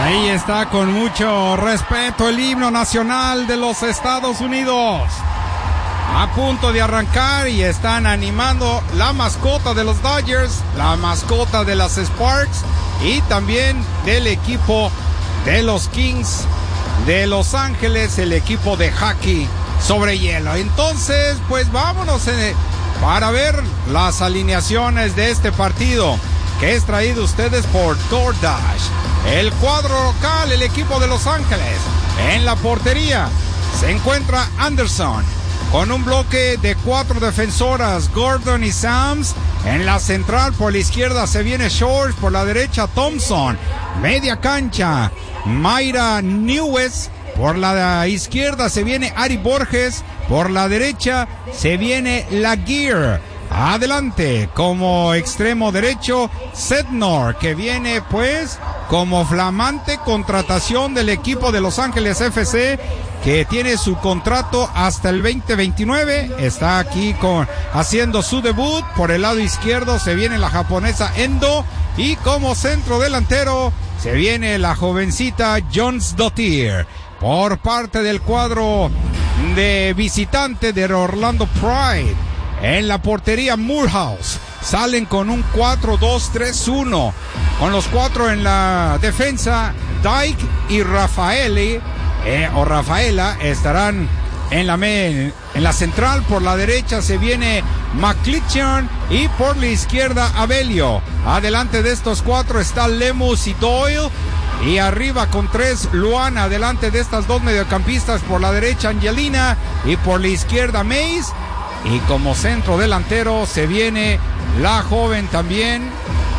Ahí está con mucho respeto el himno nacional de los Estados Unidos. A punto de arrancar y están animando la mascota de los Dodgers, la mascota de las Sparks y también del equipo de los Kings de Los Ángeles, el equipo de hockey sobre hielo. Entonces, pues vámonos para ver las alineaciones de este partido que es traído a ustedes por DoorDash. El cuadro local, el equipo de Los Ángeles. En la portería se encuentra Anderson con un bloque de 4 defensoras, Gordon y Sams. En la central, por la izquierda se viene Shores, por la derecha Thompson. Media cancha, Mayra Newes. Por la izquierda se viene Ari Borges. Por la derecha se viene Laguerre. Adelante, como extremo derecho, Sednor, que viene pues como flamante contratación del equipo de Los Ángeles FC, que tiene su contrato hasta el 2029. Está aquí haciendo su debut. Por el lado izquierdo se viene la japonesa Endo, y como centro delantero se viene la jovencita Jones Dottir. Por parte del cuadro de visitante de Orlando Pride, en la portería Morehouse. Salen con un 4-2-3-1. Con los 4 en la defensa, Dyke y Rafaela estarán en la central. Por la derecha se viene McClellan y por la izquierda Abelio. Adelante de estos 4 está Lemus y Doyle. Y arriba con 3, Luana. Adelante de estas 2 mediocampistas, por la derecha Angelina y por la izquierda Mays. Y como centro delantero se viene la joven también,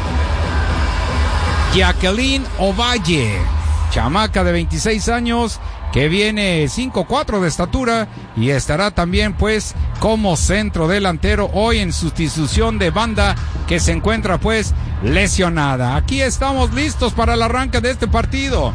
Jacqueline Ovalle, chamaca de 26 años, que viene 5'4" de estatura y estará también pues como centro delantero hoy en sustitución de Banda, que se encuentra pues lesionada. Aquí estamos listos para el arranque de este partido.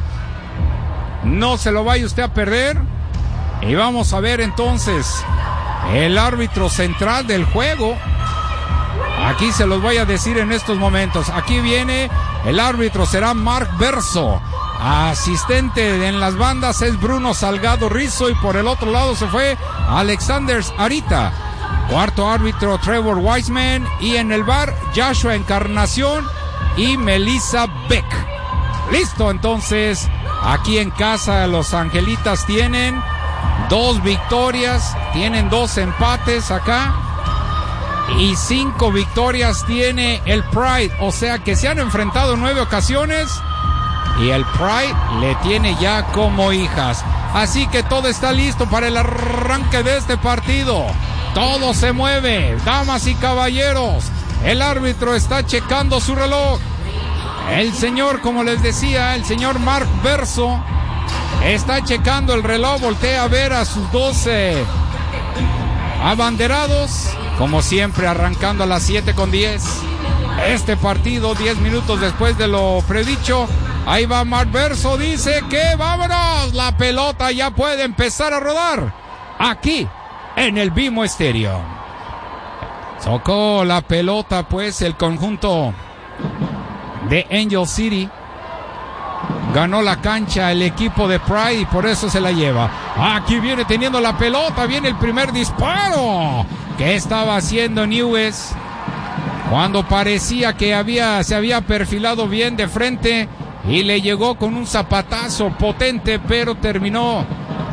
No se lo vaya usted a perder. Y vamos a ver entonces el árbitro central del juego. Aquí se los voy a decir en estos momentos. Aquí viene el árbitro, será Mark Verso. Asistente en las bandas es Bruno Salgado Rizzo, y por el otro lado se fue Alexander Arita. Cuarto árbitro Trevor Wiseman, y en el bar Joshua Encarnación y Melissa Beck. Listo, entonces aquí en casa los Angelitas tienen 2 victorias, tienen 2 empates acá y 5 victorias tiene el Pride, o sea que se han enfrentado en 9 ocasiones y el Pride le tiene ya como hijas. Así que todo está listo para el arranque de este partido. Todo se mueve, damas y caballeros. El árbitro está checando su reloj. El señor, como les decía, el señor Mark Verso está checando el reloj, voltea a ver a sus 12 abanderados, como siempre arrancando a las 7:10. Este partido 10 minutos después de lo predicho. Ahí va Mark Verso, dice que vámonos, la pelota ya puede empezar a rodar aquí en el BMO Stadium. Tocó la pelota pues el conjunto de Angel City. Ganó la cancha el equipo de Pride y por eso se la lleva. Aquí viene teniendo la pelota, viene el primer disparo que estaba haciendo Newes cuando parecía que se había perfilado bien de frente y le llegó con un zapatazo potente, pero terminó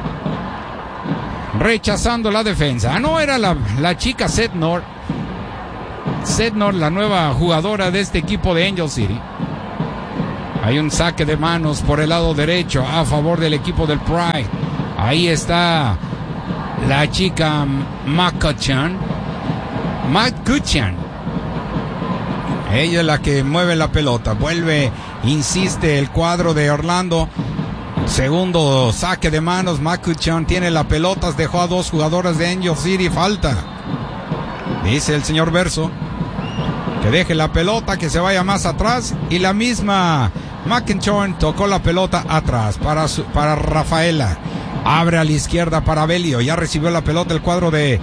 rechazando la defensa. No era la chica Sednor, la nueva jugadora de este equipo de Angel City. Hay un saque de manos por el lado derecho a favor del equipo del Pride. Ahí está la chica McCutcheon. Ella es la que mueve la pelota. Vuelve, insiste el cuadro de Orlando. Segundo saque de manos. McCutcheon tiene la pelota. Dejó a 2 jugadoras de Angel City. Falta. Dice el señor Verso que deje la pelota, que se vaya más atrás. Y la misma McCutcheon tocó la pelota atrás para Rafaela. Abre a la izquierda para Belio. Ya recibió la pelota el cuadro de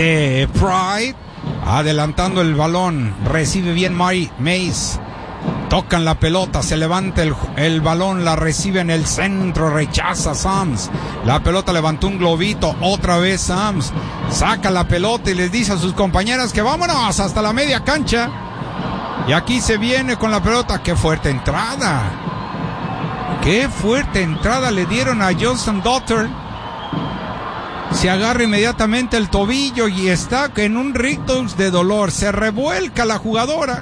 Pride. Adelantando el balón. Recibe bien Mays. Tocan la pelota, se levanta el balón, la recibe en el centro, rechaza Sams. La pelota levantó un globito, otra vez Sams. Saca la pelota y les dice a sus compañeras que vámonos hasta la media cancha. Y aquí se viene con la pelota. ¡Qué fuerte entrada! ¡Qué fuerte entrada le dieron a Johnson Daughter! Se agarra inmediatamente el tobillo y está en un rictus de dolor. Se revuelca la jugadora.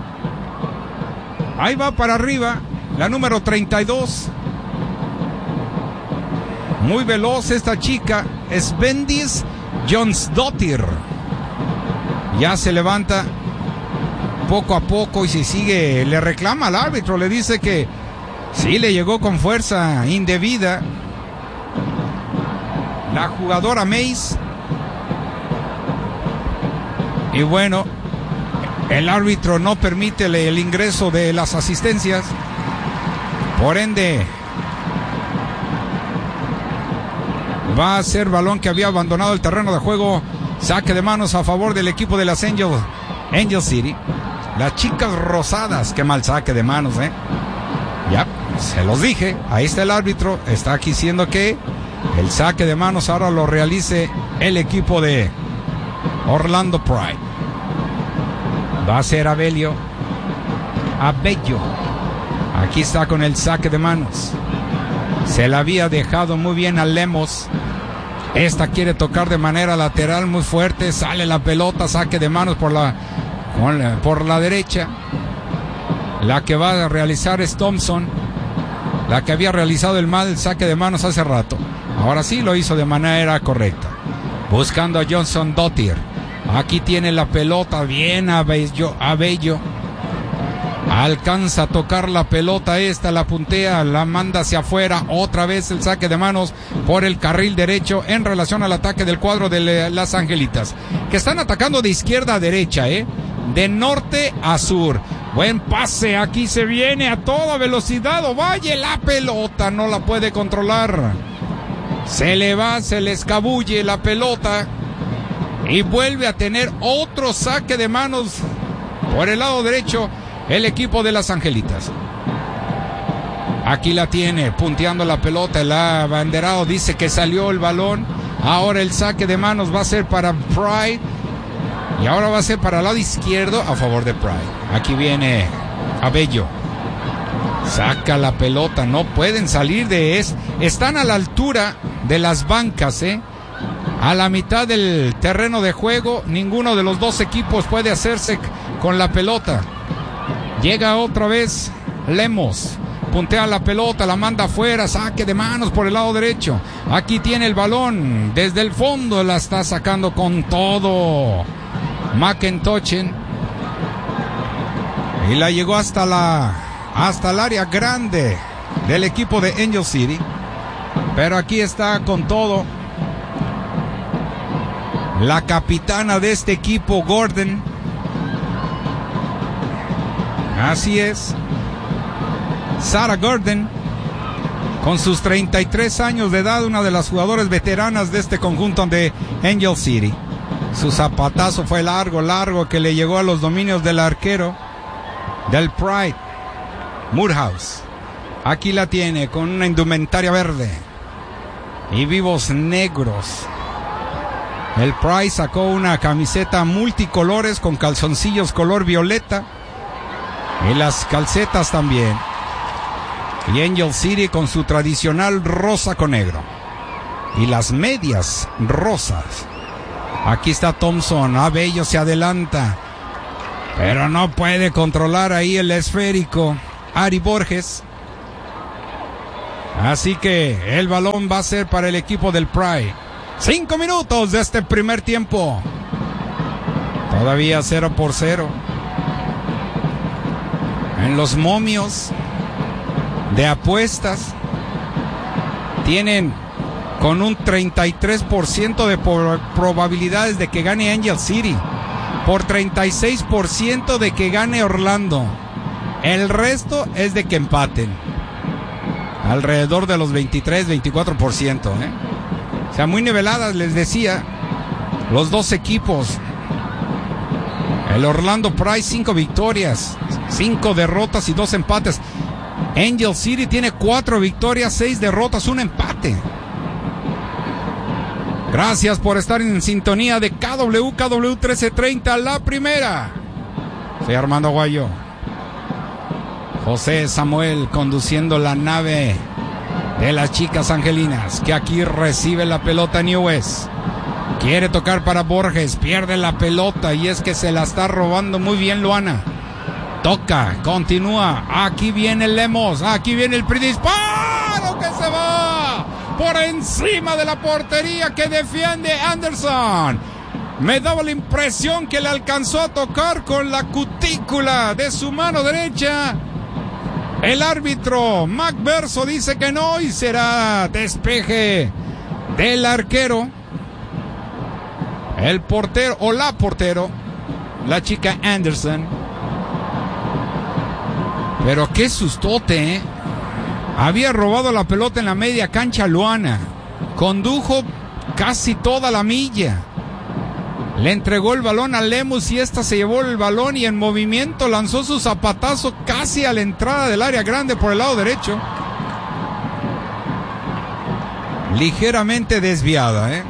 Ahí va para arriba, la número 32. Muy veloz esta chica, es Bendis Jonsdottir. Ya se levanta poco a poco y se sigue, le reclama al árbitro, le dice que sí le llegó con fuerza indebida. La jugadora Mace. Y bueno, el árbitro no permite el ingreso de las asistencias. Por ende, va a ser balón que había abandonado el terreno de juego. Saque de manos a favor del equipo de las Angel City. Las chicas rosadas. Qué mal saque de manos, Ya, se los dije. Ahí está el árbitro. Está aquí diciendo que el saque de manos ahora lo realice el equipo de Orlando Pride. Va a ser Abello. Aquí está con el saque de manos. Se la había dejado muy bien a Lemos. Esta quiere tocar de manera lateral muy fuerte. Sale la pelota, saque de manos por la derecha. La que va a realizar es Thompson. La que había realizado el mal saque de manos hace rato. Ahora sí lo hizo de manera correcta. Buscando a Johnson Daughter. Aquí tiene la pelota, bien Abello. Alcanza a tocar la pelota esta, la puntea, la manda hacia afuera. Otra vez el saque de manos por el carril derecho en relación al ataque del cuadro de las Angelitas, que están atacando de izquierda a derecha, de norte a sur. Buen pase, aquí se viene a toda velocidad. Ovalle, la pelota no la puede controlar. Se le va, se le escabulle la pelota. Y vuelve a tener otro saque de manos por el lado derecho el equipo de las Angelitas. Aquí la tiene, punteando la pelota. El abanderado dice que salió el balón. Ahora el saque de manos va a ser para Pride. Y ahora va a ser para el lado izquierdo a favor de Pride. Aquí viene Abello. Saca la pelota, no pueden salir de eso. Están a la altura de las bancas, a la mitad del terreno de juego. Ninguno de los dos equipos puede hacerse con la pelota. Llega otra vez Lemos, puntea la pelota, la manda afuera, saque de manos por el lado derecho. Aquí tiene el balón, desde el fondo la está sacando con todo McIntosh. Y la llegó hasta el área grande del equipo de Angel City. Pero aquí está con todo la capitana de este equipo, Gordon. Así es, Sarah Gordon, con sus 33 años de edad, una de las jugadoras veteranas de este conjunto de Angel City. Su zapatazo fue largo, que le llegó a los dominios del arquero del Pride, Morehouse. Aquí la tiene con una indumentaria verde y vivos negros. El Pride sacó una camiseta multicolores con calzoncillos color violeta y las calcetas también. Y Angel City con su tradicional rosa con negro y las medias rosas. Aquí está Thompson. Abello se adelanta, pero no puede controlar ahí el esférico Ari Borges. Así que el balón va a ser para el equipo del Pride. 5 minutos de este primer tiempo. Todavía 0-0. En los momios de apuestas tienen con un 33% de probabilidades de que gane Angel City, por 36% de que gane Orlando. El resto es de que empaten. Alrededor de los 23-24%, O sea, muy niveladas, les decía, los dos equipos. El Orlando Pride 5 victorias, 5 derrotas y 2 empates. Angel City tiene 4 victorias, 6 derrotas, 1 empate. Gracias por estar en sintonía de KW 1330, la primera. Soy Armando Aguayo. José Samuel conduciendo la nave de las chicas angelinas, que aquí recibe la pelota Newes. Quiere tocar para Borges, pierde la pelota y es que se la está robando muy bien Luana. Toca, continúa, aquí viene Lemos, aquí viene el disparo que se va por encima de la portería que defiende Anderson. Me daba la impresión que le alcanzó a tocar con la cutícula de su mano derecha. El árbitro MacBerso dice que no y será despeje del arquero. El portero o la portero, la chica Anderson. Pero qué sustote, ¿eh? Había robado la pelota en la media cancha Luana. Condujo casi toda la milla. Le entregó el balón a Lemus y esta se llevó el balón y en movimiento lanzó su zapatazo casi a la entrada del área grande por el lado derecho. Ligeramente desviada, ¿eh?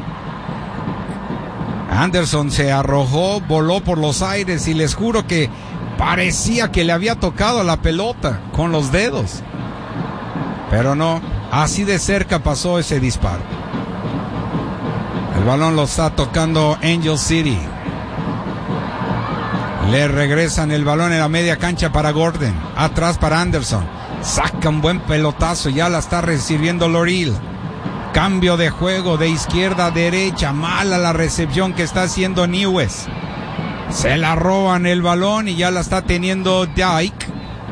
Anderson se arrojó, voló por los aires y les juro que parecía que le había tocado la pelota con los dedos. Pero no, así de cerca pasó ese disparo. El balón lo está tocando Angel City. Le regresan el balón en la media cancha para Gordon. Atrás para Anderson. Saca un buen pelotazo, ya la está recibiendo Loril. Cambio de juego de izquierda a derecha. Mala la recepción que está haciendo Newes. Se la roban el balón y ya la está teniendo Dyke.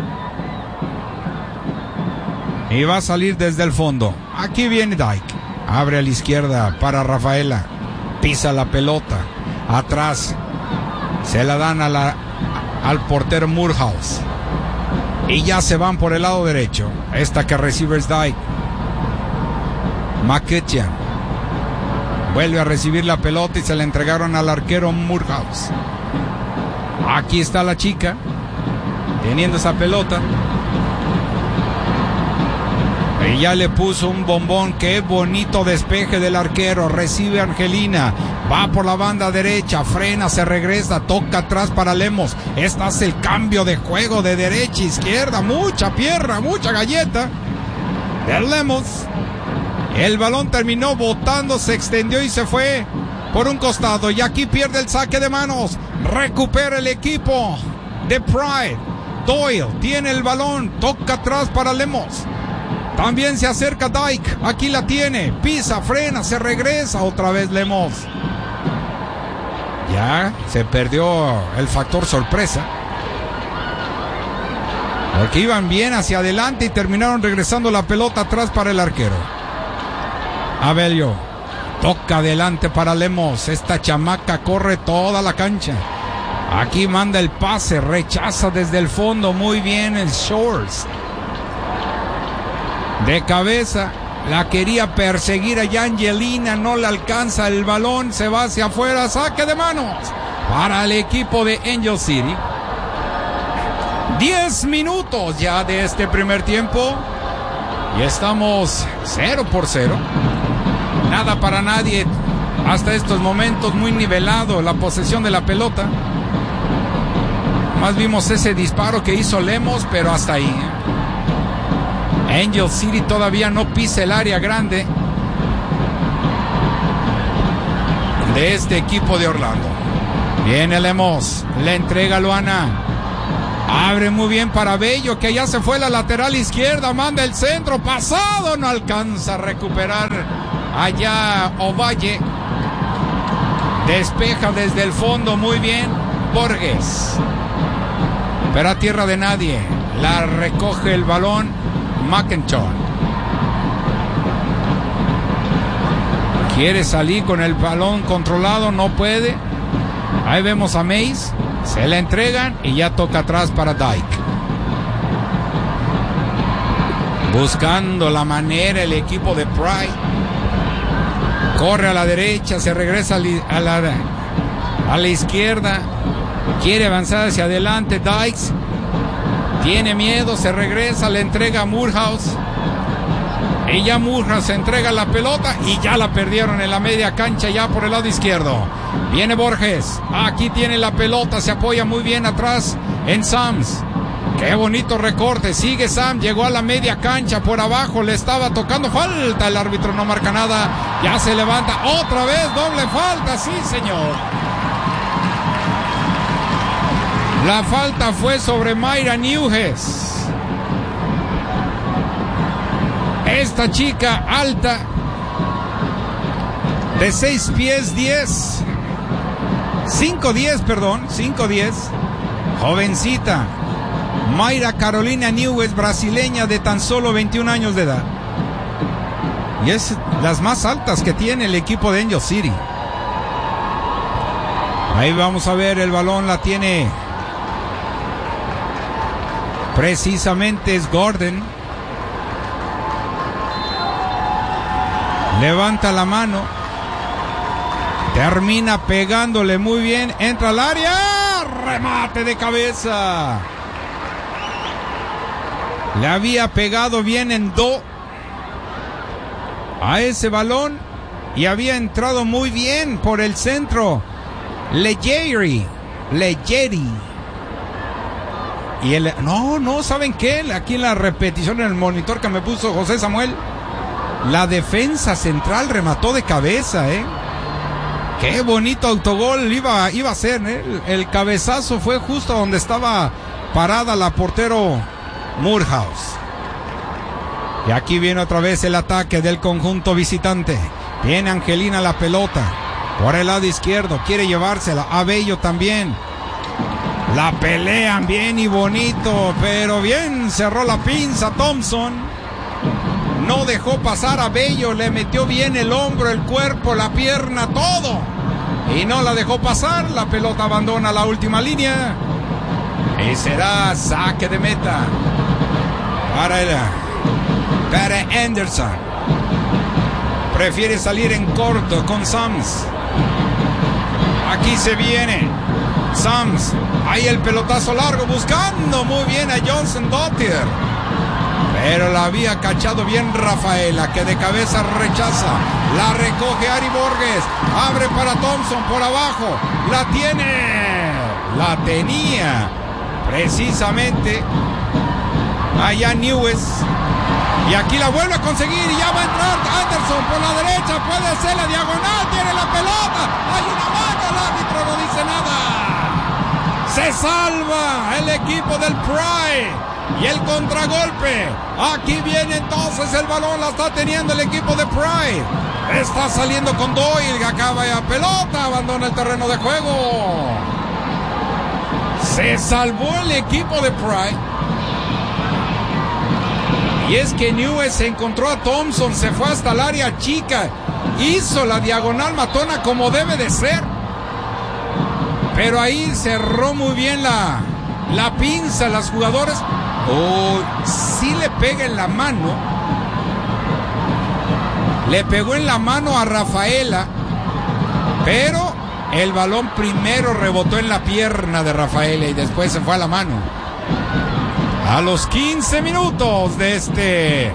Y va a salir desde el fondo. Aquí viene Dyke. Abre a la izquierda para Rafaela. Pisa la pelota. Atrás. Se la dan al portero Murhouse. Y ya se van por el lado derecho. Esta que recibe es Dyke. McKitchen vuelve a recibir la pelota y se la entregaron al arquero Murhouse. Aquí está la chica teniendo esa pelota y ya le puso un bombón. Qué bonito despeje del arquero. Recibe Angelina, va por la banda derecha, frena, se regresa, toca atrás para Lemos. Este hace el cambio de juego de derecha a izquierda. Mucha pierna, mucha galleta de Lemos. El balón terminó botando, se extendió y se fue por un costado. Y aquí pierde el saque de manos. Recupera el equipo de Pride. Doyle tiene el balón, toca atrás para Lemos. También se acerca Dyke. Aquí la tiene, pisa, frena, se regresa. Otra vez Lemos. Ya se perdió el factor sorpresa. Porque iban bien hacia adelante y terminaron regresando la pelota atrás para el arquero. Abelio toca adelante para Lemos. Esta chamaca corre toda la cancha. Aquí manda el pase, rechaza desde el fondo. Muy bien el Shores. De cabeza, la quería perseguir allá Angelina, no le alcanza el balón, se va hacia afuera, saque de manos para el equipo de Angel City. 10 minutos ya de este primer tiempo y estamos 0-0. Nada para nadie hasta estos momentos, muy nivelado la posesión de la pelota. Más vimos ese disparo que hizo Lemos, pero hasta ahí. Angel City todavía no pisa el área grande de este equipo de Orlando. Viene Lemos, le entrega a Luana. Abre muy bien para Bello, que ya se fue a la lateral izquierda, manda el centro, pasado, no alcanza a recuperar allá Ovalle. Despeja desde el fondo, muy bien Borges. Pero a tierra de nadie, la recoge el balón McIntyre. Quiere salir con el balón controlado, no puede. Ahí vemos a Mays, se la entregan y ya toca atrás para Dyke. Buscando la manera el equipo de Pride. Corre a la derecha, se regresa a la izquierda. Quiere avanzar hacia adelante Dykes. Tiene miedo, se regresa, le entrega a Morehouse. Y ya Morehouse entrega la pelota y ya la perdieron en la media cancha, ya por el lado izquierdo. Viene Borges, aquí tiene la pelota, se apoya muy bien atrás en Sams. Qué bonito recorte, sigue Sam, llegó a la media cancha, por abajo le estaba tocando falta, el árbitro no marca nada, ya se levanta, otra vez doble falta, sí señor. La falta fue sobre Mayra Newges. Esta chica alta, de 6 pies 10, 5'10", jovencita. Mayra Carolina Newges, brasileña de tan solo 21 años de edad. Y es las más altas que tiene el equipo de Angel City. Ahí vamos a ver, el balón la tiene precisamente es Gordon. Levanta la mano. Termina pegándole muy bien. Entra al área. Remate de cabeza. Le había pegado bien en do a ese balón y había entrado muy bien por el centro Legeri. Y no, ¿saben qué? Aquí en la repetición en el monitor que me puso José Samuel, la defensa central remató de cabeza, Qué bonito autogol iba a ser, El cabezazo fue justo donde estaba parada la portero Morehouse. Y aquí viene otra vez el ataque del conjunto visitante. Viene Angelina la pelota por el lado izquierdo, quiere llevársela. A Bello también. La pelean bien y bonito, pero bien cerró la pinza Thompson. No dejó pasar a Bello, le metió bien el hombro, el cuerpo, la pierna, todo. Y no la dejó pasar, la pelota abandona la última línea. Y será saque de meta para Anderson. Prefiere salir en corto con Sams. Aquí se viene Sams. Ahí el pelotazo largo buscando muy bien a Johnson Dottir. Pero la había cachado bien Rafaela, que de cabeza rechaza. La recoge Ari Borges. Abre para Thompson por abajo. La tiene. La tenía precisamente allá Newges. Y aquí la vuelve a conseguir y ya va a entrar Anderson por la derecha. Puede ser la diagonal. Tiene la pelota. Hay una mano. El árbitro no dice nada. Se salva el equipo del Pride. Y el contragolpe. Aquí viene entonces el balón. La está teniendo el equipo de Pride. Está saliendo con Doyle. Acaba ya pelota. Abandona el terreno de juego. Se salvó el equipo de Pride. Y es que Newges encontró a Thompson. Se fue hasta el área chica. Hizo la diagonal matona como debe de ser. Pero ahí cerró muy bien la pinza. Las jugadoras. Sí le pega en la mano. Le pegó en la mano a Rafaela. Pero el balón primero rebotó en la pierna de Rafaela y después se fue a la mano. A los 15 minutos de este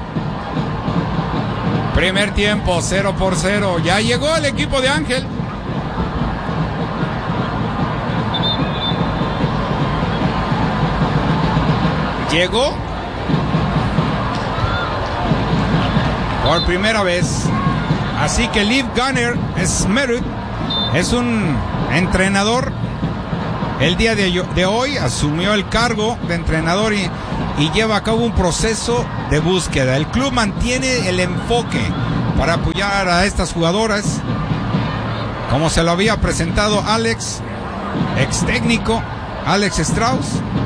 primer tiempo, 0-0. Ya llegó el equipo de Ángel. Llegó por primera vez. Así que Liv Gunner Smerud es un entrenador. El día de hoy asumió el cargo de entrenador y lleva a cabo un proceso de búsqueda. El club mantiene el enfoque para apoyar a estas jugadoras, como se lo había presentado Alex, ex técnico Alex Strauss.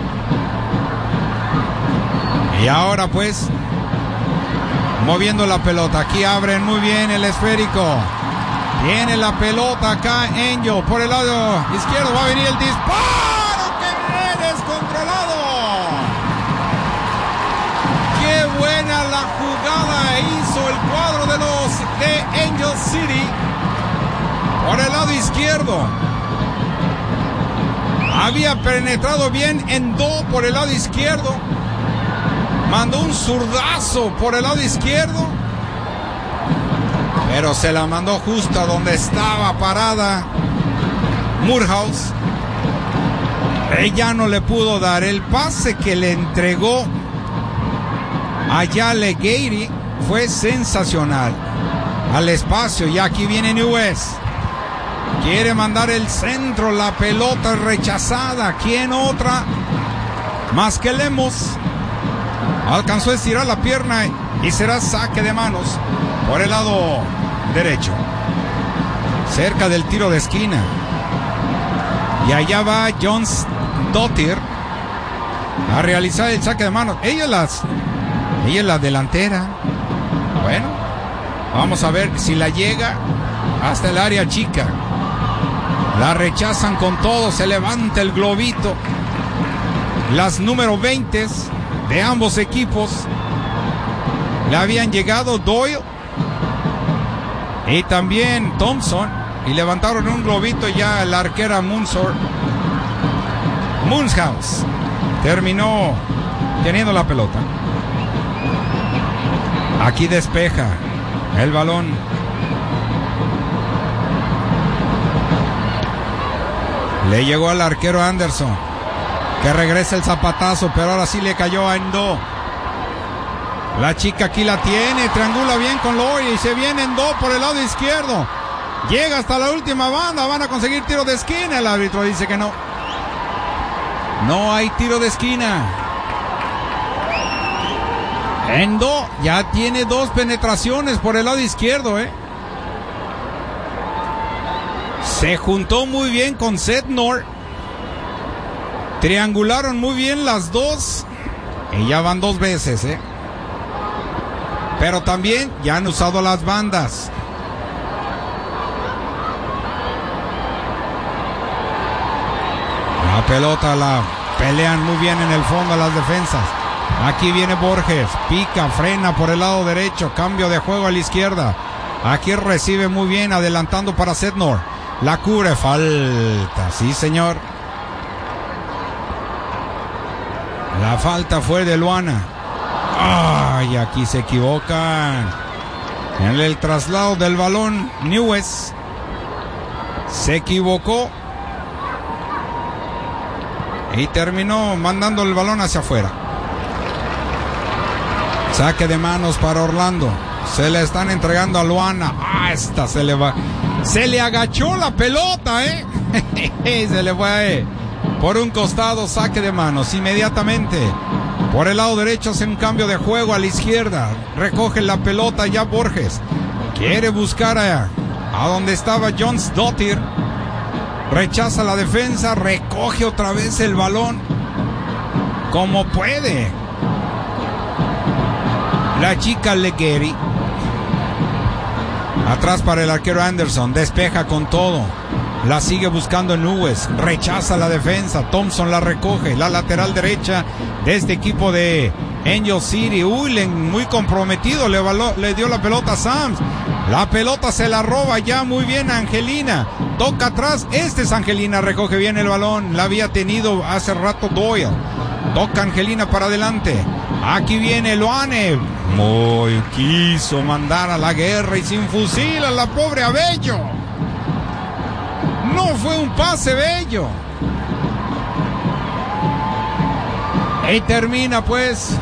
Y ahora pues moviendo la pelota. Aquí abren muy bien el esférico. Tiene la pelota acá Angel por el lado izquierdo. Va a venir el disparo. ¡Qué bien descontrolado! ¡Qué buena la jugada hizo el cuadro de Angel City! Por el lado izquierdo. Había penetrado bien en do por el lado izquierdo. Mandó un zurdazo por el lado izquierdo, pero se la mandó justo a donde estaba parada Morehouse. Ella no le pudo dar el pase que le entregó a Yale Gary. Fue sensacional. Al espacio, y aquí viene Newes. Quiere mandar el centro, la pelota es rechazada. ¿Quién otra? Más que Lemos. Alcanzó a estirar la pierna y será saque de manos por el lado derecho, cerca del tiro de esquina. Y allá va Jones Dottir a realizar el saque de manos. Ella es la delantera. Bueno, vamos a ver si la llega hasta el área chica. La rechazan con todo, se levanta el globito. Las número 20 de ambos equipos le habían llegado Doyle y también Thompson, y levantaron un globito. Ya la arquera Moonshouse terminó teniendo la pelota. Aquí despeja el balón. Le llegó al arquero Anderson, que regresa el zapatazo, pero ahora sí le cayó a Endo. La chica aquí la tiene, triangula bien con Loria y se viene Endo por el lado izquierdo. Llega hasta la última banda, van a conseguir tiro de esquina. El árbitro dice que no. No hay tiro de esquina. Endo ya tiene 2 penetraciones por el lado izquierdo, Se juntó muy bien con Sednor. Triangularon muy bien las dos. Y ya van 2 veces, Pero también ya han usado las bandas. La pelota la pelean muy bien en el fondo las defensas. Aquí viene Borges, pica, frena por el lado derecho, cambio de juego a la izquierda. Aquí recibe muy bien, adelantando para Sednor. La cubre, falta, sí señor. La falta fue de Luana. Ay, aquí se equivocan. En el traslado del balón, Newes se equivocó y terminó mandando el balón hacia afuera. Saque de manos para Orlando. Se le están entregando a Luana. Esta se le va. Se le agachó la pelota, se le fue por un costado. Saque de manos inmediatamente. Por el lado derecho hace un cambio de juego a la izquierda. Recoge la pelota ya Borges. Quiere buscar a donde estaba Jones Dottir. Rechaza la defensa. Recoge otra vez el balón como puede la chica Legeri. Atrás para el arquero Anderson. Despeja con todo. La sigue buscando Newes. Rechaza la defensa. Thompson la recoge. La lateral derecha de este equipo de Angel City. Muy comprometido. Le dio la pelota a Sams. La pelota se la roba ya muy bien Angelina. Toca atrás. Este es Angelina. Recoge bien el balón. La había tenido hace rato Doyle. Toca Angelina para adelante. Aquí viene Loane. Muy quiso mandar a la guerra y sin fusil a la pobre Abello. No fue un pase bello. Y termina pues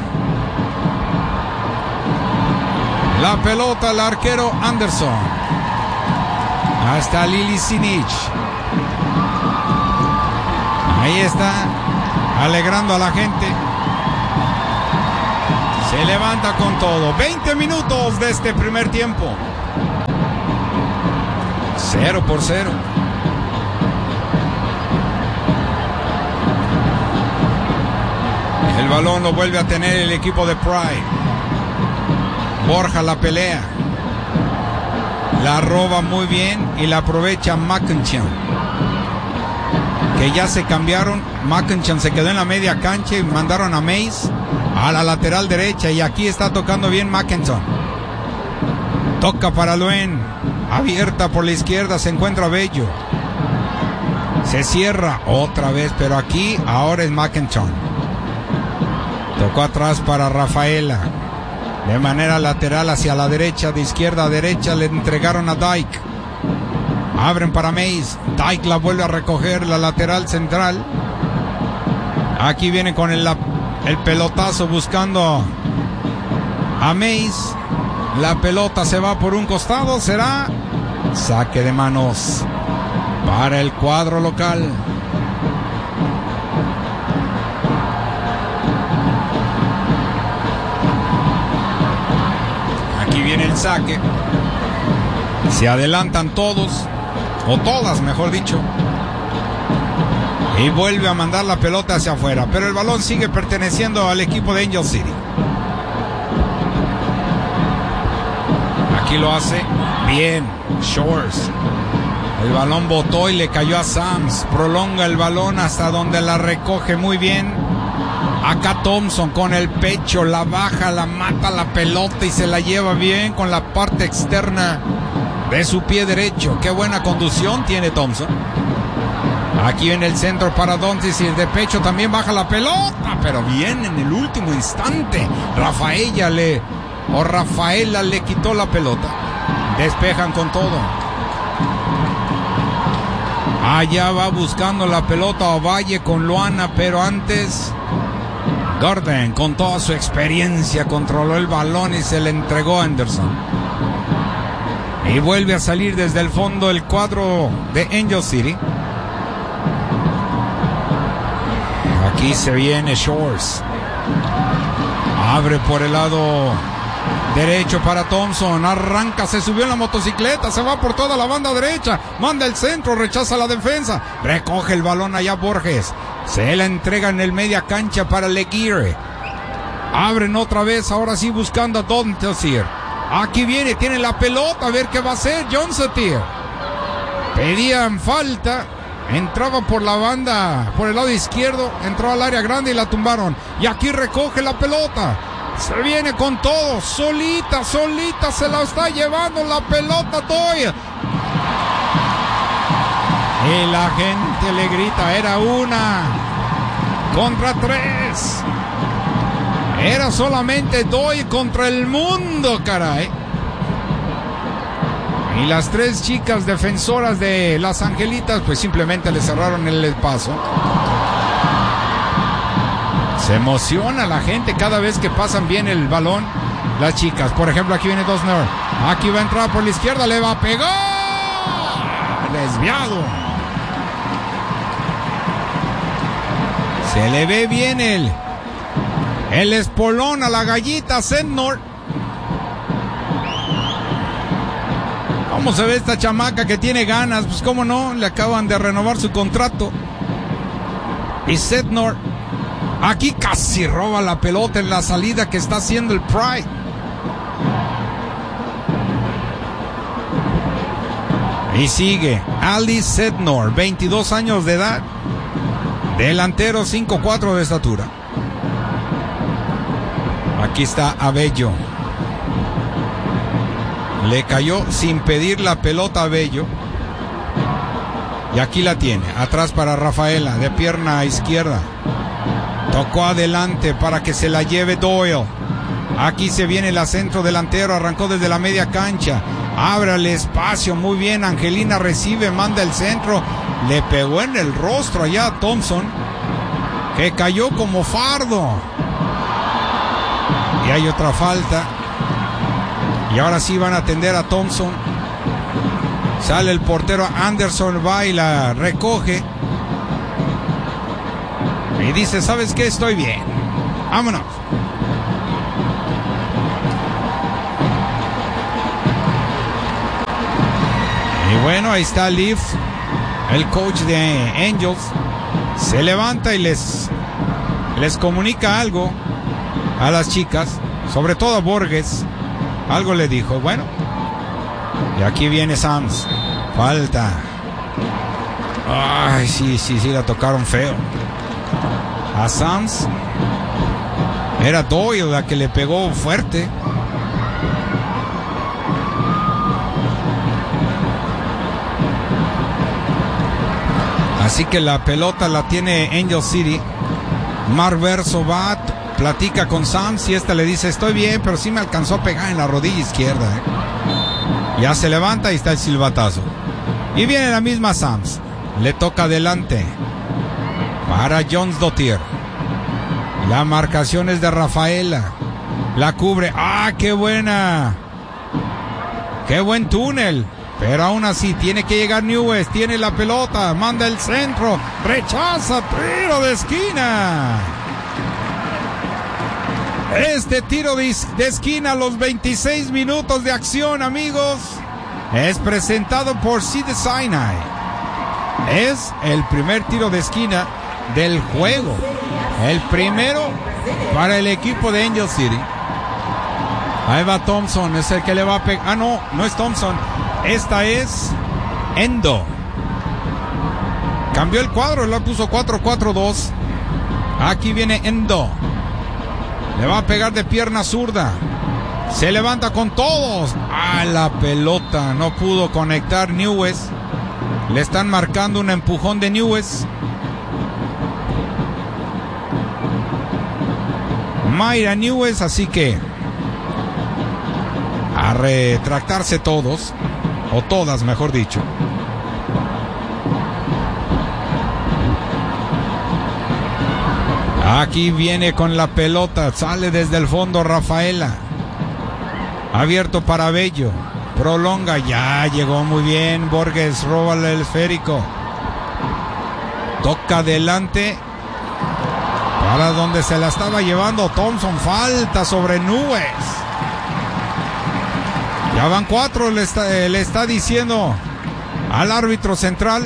la pelota al arquero Anderson. Hasta Lili Sinic. Ahí está, alegrando a la gente. Se levanta con todo. 20 minutos de este primer tiempo. 0-0. El balón lo vuelve a tener el equipo de Pride. Borja la pelea. La roba muy bien y la aprovecha Mackinson. Que ya se cambiaron. Mackinson se quedó en la media cancha y mandaron a Mays a la lateral derecha. Y aquí está tocando bien Mackinson. Toca para Luen. Abierta por la izquierda se encuentra Bello. Se cierra otra vez, pero aquí ahora es Mackinson. Tocó atrás para Rafaela. De manera lateral hacia la derecha, de izquierda a derecha le entregaron a Dyke. Abren para Mays. Dyke la vuelve a recoger, la lateral central. Aquí viene con el pelotazo buscando a Mays. La pelota se va por un costado. Será saque de manos para el cuadro local. Aquí viene el saque. Se adelantan todos, o todas mejor dicho, y vuelve a mandar la pelota hacia afuera, pero el balón sigue perteneciendo al equipo de Angel City. Aquí lo hace bien Shores. El balón botó y le cayó a Sams. Prolonga el balón hasta donde la recoge muy bien. Acá Thompson con el pecho, la baja, la mata la pelota y se la lleva bien con la parte externa de su pie derecho. Qué buena conducción tiene Thompson. Aquí en el centro para Doncic y de pecho también baja la pelota, pero bien en el último instante. Rafaela le quitó la pelota. Despejan con todo. Allá va buscando la pelota Ovalle con Luana, pero antes Gordon, con toda su experiencia, controló el balón y se le entregó a Anderson. Y vuelve a salir desde el fondo el cuadro de Angel City. Aquí se viene Shores. Abre por el lado derecho para Thompson. Arranca, se subió en la motocicleta, se va por toda la banda derecha. Manda el centro, rechaza la defensa. Recoge el balón allá Borges. Se la entrega en el media cancha para Leguire. Abren otra vez, ahora sí buscando a Doncic. Aquí viene, tiene la pelota, a ver qué va a hacer Johnson. Pedían falta. Entraba por la banda, por el lado izquierdo, entró al área grande y la tumbaron. Y aquí recoge la pelota. Se viene con todo, solita se la está llevando la pelota Doyle. Y la gente le grita, era 1 contra 3. Era solamente Doyle contra el mundo, caray. Y las 3 chicas defensoras de las Angelitas pues simplemente le cerraron el paso. Se emociona la gente cada vez que pasan bien el balón las chicas. Por ejemplo, aquí viene Dosner. Aquí va a entrar por la izquierda, le va a pegar. Desviado. Se le ve bien el espolón a la gallita Sednor. ¿Cómo se ve esta chamaca que tiene ganas? Pues cómo no, le acaban de renovar su contrato. Y Sednor aquí casi roba la pelota en la salida que está haciendo el Pride. Y sigue Ali Sednor, 22 años de edad, delantero 5'4" de estatura. Aquí está Abello. Le cayó sin pedir la pelota a Bello. Y aquí la tiene. Atrás para Rafaela, de pierna izquierda. Tocó adelante para que se la lleve Doyle. Aquí se viene el centro delantero. Arrancó desde la media cancha. Abre el espacio. Muy bien. Angelina recibe, manda el centro. Le pegó en el rostro allá a Thompson, que cayó como fardo. Y hay otra falta. Y ahora sí van a atender a Thompson. Sale el portero Anderson, va y la recoge. Y dice, ¿sabes qué? Estoy bien. Vámonos. Y bueno, ahí está Leaf, el coach de Angels. Se levanta y les comunica algo a las chicas, sobre todo a Borges. Algo le dijo, bueno. Y aquí viene Sams. Falta. Ay, sí, la tocaron feo. A Sams. Era Doyle la que le pegó fuerte. Así que la pelota la tiene Angel City. Mar Verso va platica con Sams y le dice, estoy bien, pero sí me alcanzó a pegar en la rodilla izquierda. Ya se levanta y está el silbatazo. Y viene la misma Sams. Le toca adelante para Jónsdóttir. La marcación es de Rafaela. La cubre. ¡Ah, qué buena! ¡Qué buen túnel! Pero aún así tiene que llegar Newes. Tiene la pelota. Manda el centro. Rechaza. Tiro de esquina. Este tiro de esquina a los 26 minutos de acción, amigos, es presentado por Cedar Sinai. Es el primer tiro de esquina del juego. El primero para el equipo de Angel City. Ahí va Thompson, es el que le va a pegar. Ah, no, no es Thompson. Esta es Endo. Cambió el cuadro, lo puso 4-4-2. Aquí viene Endo. Le va a pegar de pierna zurda. Se levanta con todos. Ah, la pelota. No pudo conectar Newes. Le están marcando un empujón de Newes. Mayra Newes, así que a retractarse todos, o todas mejor dicho. Aquí viene con la pelota, sale desde el fondo Rafaela. Abierto para Bello, prolonga, ya llegó muy bien Borges, roba el esférico. Toca adelante para donde se la estaba llevando Thompson, falta sobre Newes. Ya van 4, le está diciendo al árbitro central.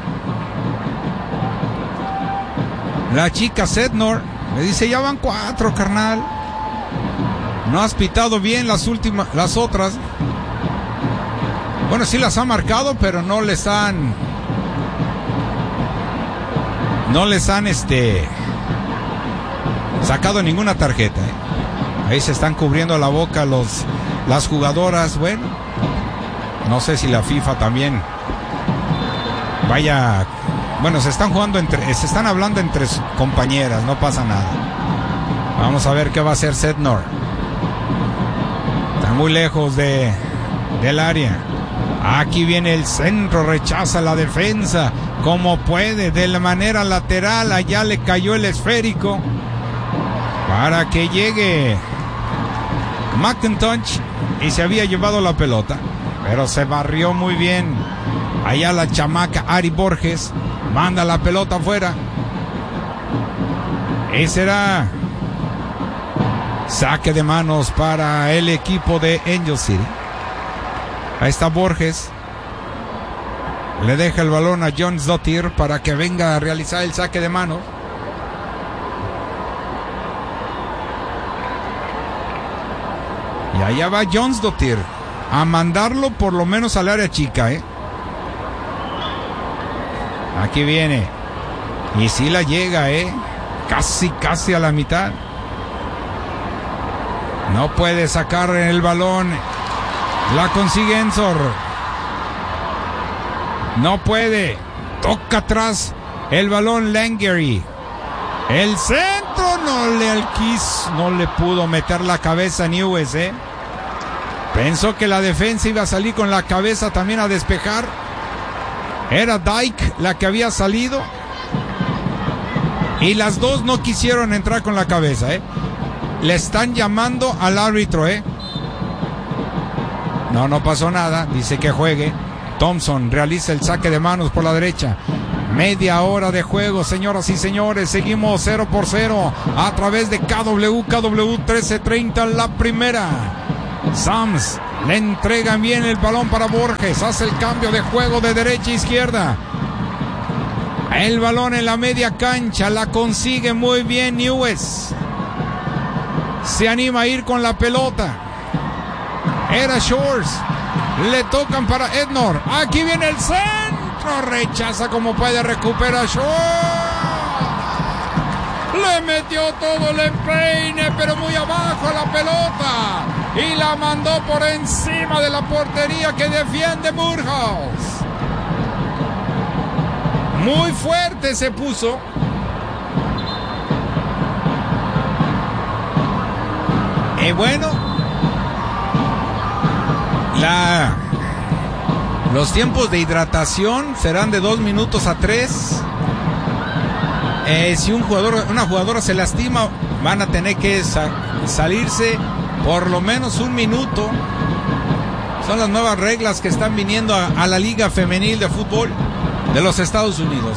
La chica Sednor le dice, ya van 4, carnal. No has pitado bien las otras. Bueno, sí las ha marcado, pero no les han sacado ninguna tarjeta. Ahí se están cubriendo la boca las jugadoras. Bueno, no sé si la FIFA también vaya. Bueno, se están hablando entre compañeras, no pasa nada. Vamos a ver qué va a hacer Sednor. Está muy lejos del área. Aquí viene el centro, rechaza la defensa como puede, de la manera lateral. Allá le cayó el esférico para que llegue McIntosh y se había llevado la pelota, pero se barrió muy bien. Allá la chamaca Ari Borges manda la pelota afuera y será saque de manos para el equipo de Angel City. Ahí está Borges, le deja el balón a Jónsdóttir para que venga a realizar el saque de manos. Y allá va Jónsdóttir a mandarlo por lo menos al área chica, Aquí viene. Y sí la llega, casi a la mitad. No puede sacar el balón. La consigue Ensor. No puede. Toca atrás el balón Langery. El centro no le pudo meter la cabeza a Newes, Pensó que la defensa iba a salir con la cabeza también a despejar. Era Dyke la que había salido. Y las dos no quisieron entrar con la cabeza, Le están llamando al árbitro, No pasó nada. Dice que juegue. Thompson realiza el saque de manos por la derecha. Media hora de juego, señoras y señores. Seguimos 0-0 a través de KW 1330, la primera. Sams le entregan bien el balón para Borges. Hace el cambio de juego de derecha a izquierda. El balón en la media cancha. La consigue muy bien Newes. Se anima a ir con la pelota. Era Shores. Le tocan para Ednor. Aquí viene el centro. Rechaza como puede. Recupera Shores. Le metió todo el empeine, pero muy abajo a la pelota. Y la mandó por encima de la portería que defiende Murhouse. Muy fuerte se puso. Bueno, los tiempos de hidratación serán de 2 minutos a 3. Si una jugadora se lastima, van a tener que salirse por lo menos 1 minuto. Son las nuevas reglas que están viniendo a la Liga Femenil de Fútbol de los Estados Unidos,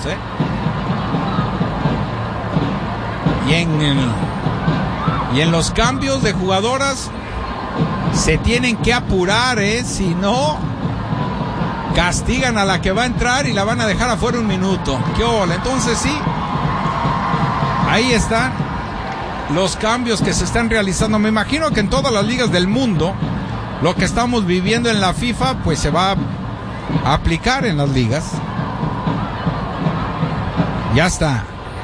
Y en los cambios de jugadoras se tienen que apurar, si no castigan a la que va a entrar y la van a dejar afuera 1 minuto. ¡Qué hola! Entonces sí, ahí están los cambios que se están realizando. Me imagino que en todas las ligas del mundo, lo que estamos viviendo en la FIFA, pues se va a aplicar en las ligas. Ya está.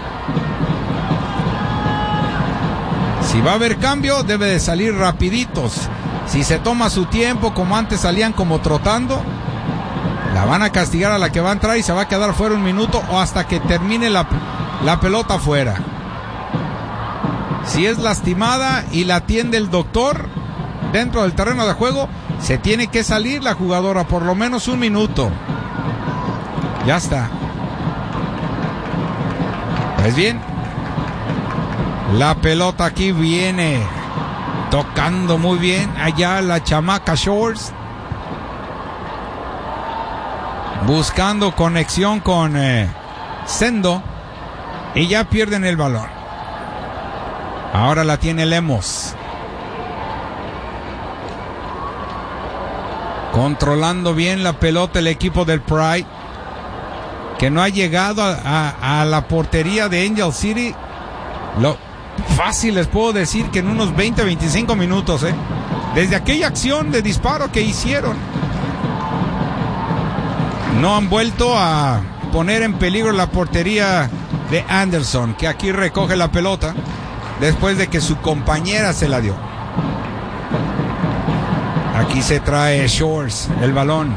Si va a haber cambio, debe de salir rapiditos. Si se toma su tiempo, como antes salían como trotando, la van a castigar a la que va a entrar y se va a quedar fuera 1 minuto o hasta que termine la pelota fuera. Si es lastimada y la atiende el doctor dentro del terreno de juego, se tiene que salir la jugadora por lo menos 1 minuto. Ya está. Pues bien, la pelota aquí viene tocando muy bien allá la chamaca Shores, buscando conexión con Sendo, y ya pierden el balón. Ahora la tiene Lemos, controlando bien la pelota el equipo del Pride, que no ha llegado a la portería de Angel City. Lo fácil les puedo decir que en unos 20-25 minutos, desde aquella acción de disparo que hicieron, no han vuelto a poner en peligro la portería de Anderson, que aquí recoge la pelota después de que su compañera se la dio. Aquí se trae Shores el balón.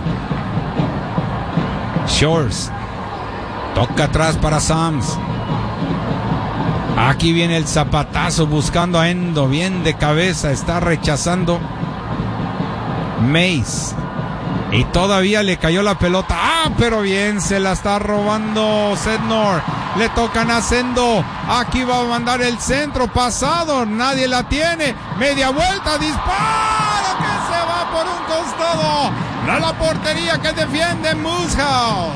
Shores toca atrás para Sams. Aquí viene el zapatazo buscando a Endo, bien de cabeza, está rechazando Mace. Y todavía le cayó la pelota. Pero bien, se la está robando Sednor. Le tocan a Sendo. Aquí va a mandar el centro pasado. Nadie la tiene. Media vuelta, disparo que se va por un costado. No la portería que defiende Moosehouse.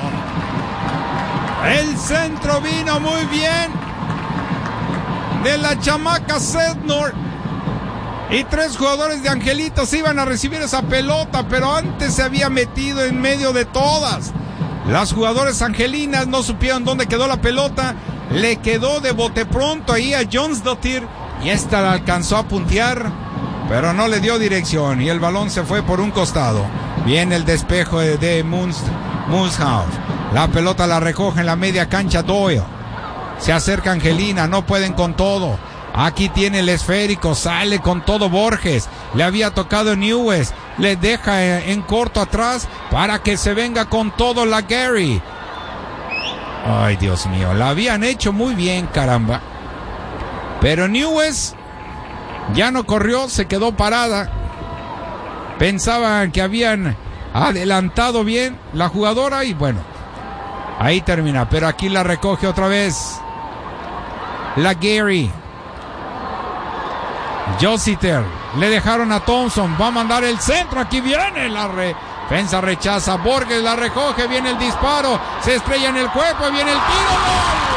El centro vino muy bien de la chamaca Sednor. Y 3 jugadores de Angelitos iban a recibir esa pelota, pero antes se había metido en medio de todas. Las jugadoras angelinas no supieron dónde quedó la pelota. Le quedó de bote pronto ahí a Jonesdottir y esta la alcanzó a puntear, pero no le dio dirección y el balón se fue por un costado. Viene el despejo de Moosehouse. La pelota la recoge en la media cancha Doyle. Se acerca Angelina, no pueden con todo. Aquí tiene el esférico, sale con todo Borges. Le había tocado Newes, le deja en corto atrás para que se venga con todo la Gary. Ay, Dios mío, la habían hecho muy bien, caramba. Pero Newes ya no corrió, se quedó parada. Pensaban que habían adelantado bien la jugadora y bueno, ahí termina. Pero aquí la recoge otra vez la Gary. Jositer, le dejaron a Thompson, va a mandar el centro, aquí viene la defensa, rechaza, Borges la recoge, viene el disparo, se estrella en el cuerpo, viene el tiro, ¡gol!